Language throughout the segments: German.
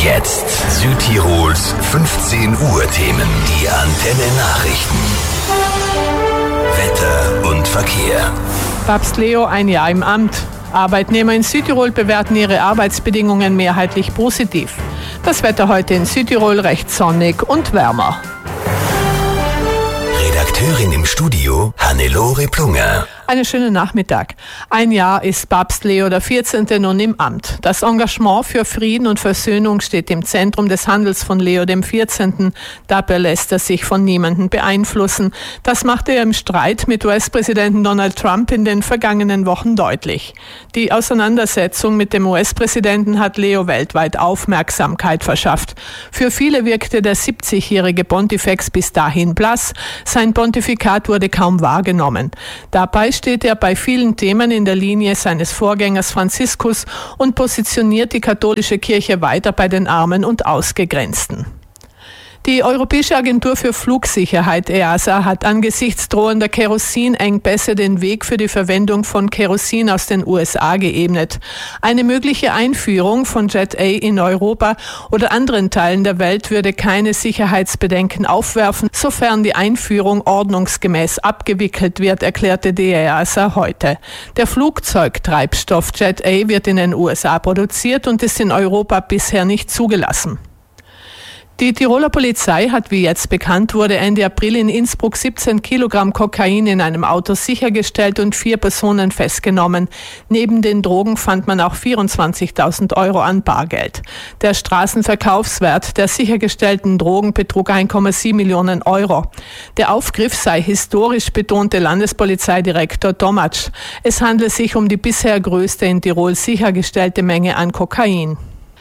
Jetzt Südtirols 15 Uhr Themen. Die Antenne Nachrichten. Wetter und Verkehr. Papst Leo ein Jahr im Amt. Arbeitnehmer in Südtirol bewerten ihre Arbeitsbedingungen mehrheitlich positiv. Das Wetter heute in Südtirol recht sonnig und wärmer. Redakteurin im Studio Hannelore Plunger. Einen schönen Nachmittag. Ein Jahr ist Papst Leo XIV. Nun im Amt. Das Engagement für Frieden und Versöhnung steht im Zentrum des Handels von Leo XIV. Dabei lässt er sich von niemandem beeinflussen. Das machte er im Streit mit US-Präsidenten Donald Trump in den vergangenen Wochen deutlich. Die Auseinandersetzung mit dem US-Präsidenten hat Leo weltweit Aufmerksamkeit verschafft. Für viele wirkte der 70-jährige Pontifex bis dahin blass. Sein Pontifikat wurde kaum wahrgenommen. Dabei steht er bei vielen Themen in der Linie seines Vorgängers Franziskus und positioniert die katholische Kirche weiter bei den Armen und Ausgegrenzten. Die Europäische Agentur für Flugsicherheit EASA hat angesichts drohender Kerosinengpässe den Weg für die Verwendung von Kerosin aus den USA geebnet. Eine mögliche Einführung von Jet A in Europa oder anderen Teilen der Welt würde keine Sicherheitsbedenken aufwerfen, sofern die Einführung ordnungsgemäß abgewickelt wird, erklärte die EASA heute. Der Flugzeugtreibstoff Jet A wird in den USA produziert und ist in Europa bisher nicht zugelassen. Die Tiroler Polizei hat, wie jetzt bekannt wurde, Ende April in Innsbruck 17 Kilogramm Kokain in einem Auto sichergestellt und 4 Personen festgenommen. Neben den Drogen fand man auch 24.000 Euro an Bargeld. Der Straßenverkaufswert der sichergestellten Drogen betrug 1,7 Millionen Euro. Der Aufgriff sei historisch, betonte Landespolizeidirektor Tomatsch. Es handle sich um die bisher größte in Tirol sichergestellte Menge an Kokain.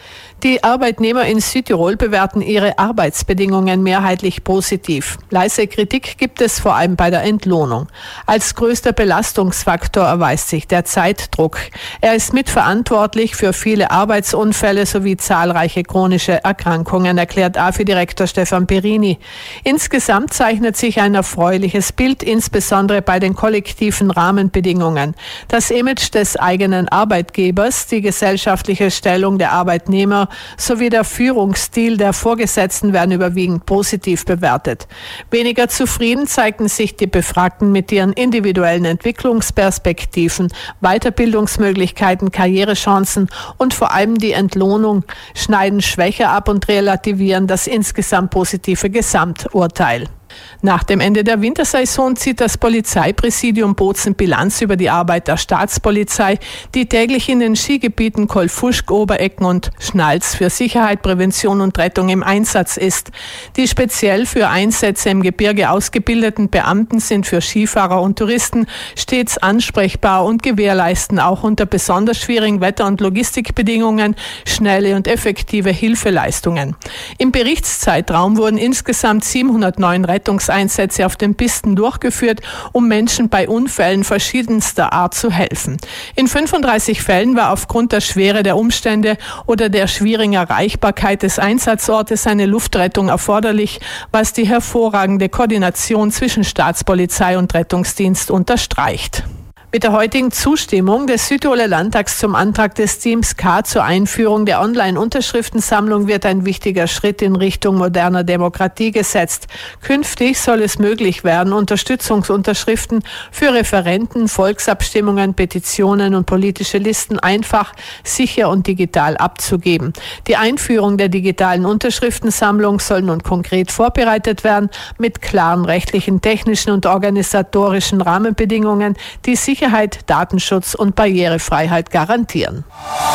Die Arbeitnehmer in Südtirol bewerten ihre Arbeitsbedingungen mehrheitlich positiv. Leise Kritik gibt es vor allem bei der Entlohnung. Als größter Belastungsfaktor erweist sich der Zeitdruck. Er ist mitverantwortlich für viele Arbeitsunfälle sowie zahlreiche chronische Erkrankungen, erklärt AFI-Direktor Stefan Perini. Insgesamt zeichnet sich ein erfreuliches Bild, insbesondere bei den kollektiven Rahmenbedingungen. Das Image des eigenen Arbeitgebers, die gesellschaftliche Stellung der Arbeitnehmer sowie der Führungsstil der Vorgesetzten werden überwiegend positiv bewertet. Weniger zufrieden zeigten sich die Befragten mit ihren individuellen Entwicklungsperspektiven, Weiterbildungsmöglichkeiten, Karrierechancen und vor allem die Entlohnung schneiden schwächer ab und relativieren das insgesamt positive Gesamturteil. Nach dem Ende der Wintersaison zieht das Polizeipräsidium Bozen Bilanz über die Arbeit der Staatspolizei, die täglich in den Skigebieten Kolfuschk, Oberecken und Schnalz für Sicherheit, Prävention und Rettung im Einsatz ist. Die speziell für Einsätze im Gebirge ausgebildeten Beamten sind für Skifahrer und Touristen stets ansprechbar und gewährleisten auch unter besonders schwierigen Wetter- und Logistikbedingungen schnelle und effektive Hilfeleistungen. Im Berichtszeitraum wurden insgesamt 709 Rettungseinsätze auf den Pisten durchgeführt, um Menschen bei Unfällen verschiedenster Art zu helfen. In 35 Fällen war aufgrund der Schwere der Umstände oder der schwierigen Erreichbarkeit des Einsatzortes eine Luftrettung erforderlich, was die hervorragende Koordination zwischen Staatspolizei und Rettungsdienst unterstreicht. Mit der heutigen Zustimmung des Südtiroler Landtags zum Antrag des Teams K zur Einführung der Online-Unterschriftensammlung wird ein wichtiger Schritt in Richtung moderner Demokratie gesetzt. Künftig soll es möglich werden, Unterstützungsunterschriften für Referenden, Volksabstimmungen, Petitionen und politische Listen einfach, sicher und digital abzugeben. Die Einführung der digitalen Unterschriftensammlung soll nun konkret vorbereitet werden mit klaren rechtlichen, technischen und organisatorischen Rahmenbedingungen, die Sicherheit, Datenschutz und Barrierefreiheit garantieren.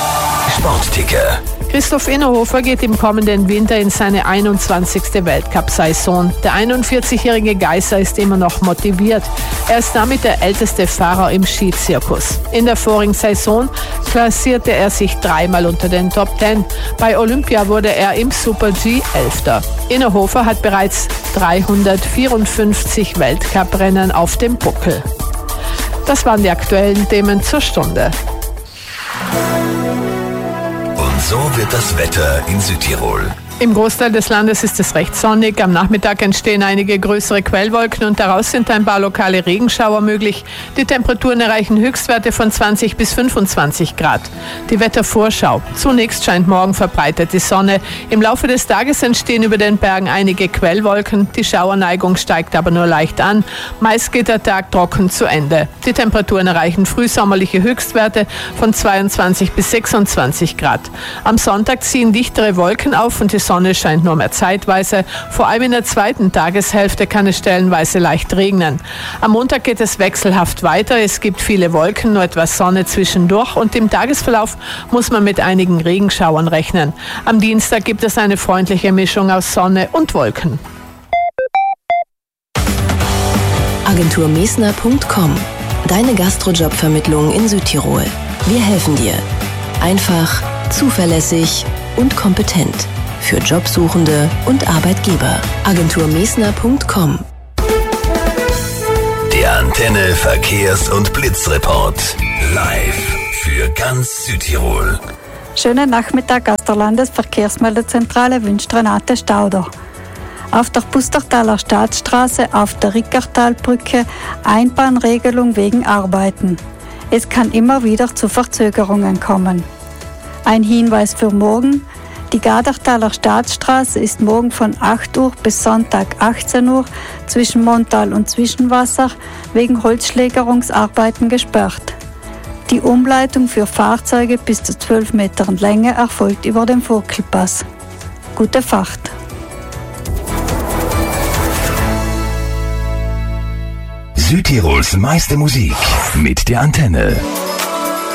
Sportticker. Christoph Innerhofer geht im kommenden Winter in seine 21. Weltcup-Saison. Der 41-jährige Geißer ist immer noch motiviert. Er ist damit der älteste Fahrer im Skizirkus. In der vorigen Saison klassierte er sich 3-mal unter den Top 10. Bei Olympia wurde er im Super-G 11. Innerhofer hat bereits 354 Weltcuprennen auf dem Buckel. Das waren die aktuellen Themen zur Stunde. Und so wird das Wetter in Südtirol. Im Großteil des Landes ist es recht sonnig. Am Nachmittag entstehen einige größere Quellwolken und daraus sind ein paar lokale Regenschauer möglich. Die Temperaturen erreichen Höchstwerte von 20 bis 25 Grad. Die Wettervorschau. Zunächst scheint morgen verbreitet die Sonne. Im Laufe des Tages entstehen über den Bergen einige Quellwolken. Die Schauerneigung steigt aber nur leicht an. Meist geht der Tag trocken zu Ende. Die Temperaturen erreichen frühsommerliche Höchstwerte von 22 bis 26 Grad. Am Sonntag ziehen dichtere Wolken auf und die Sonne scheint nur mehr zeitweise. Vor allem in der zweiten Tageshälfte kann es stellenweise leicht regnen. Am Montag geht es wechselhaft weiter. Es gibt viele Wolken, nur etwas Sonne zwischendurch und im Tagesverlauf muss man mit einigen Regenschauern rechnen. Am Dienstag gibt es eine freundliche Mischung aus Sonne und Wolken. Agenturmesner.com. Deine Gastrojobvermittlung in Südtirol. Wir helfen dir. Einfach, zuverlässig und kompetent. Für Jobsuchende und Arbeitgeber. Agenturmesner.com. Der Antenne Verkehrs- und Blitzreport. Live für ganz Südtirol. Schönen Nachmittag aus der Landesverkehrsmeldezentrale wünscht Renate Stauder. Auf der Pustertaler Staatsstraße auf der Rickertalbrücke Einbahnregelung wegen Arbeiten. Es kann immer wieder zu Verzögerungen kommen. Ein Hinweis für morgen: Die Gadertaler Staatsstraße ist morgen von 8 Uhr bis Sonntag 18 Uhr zwischen Montal und Zwischenwasser wegen Holzschlägerungsarbeiten gesperrt. Die Umleitung für Fahrzeuge bis zu 12 Metern Länge erfolgt über den Vogtelpass. Gute Fahrt! Südtirols meiste Musik mit der Antenne.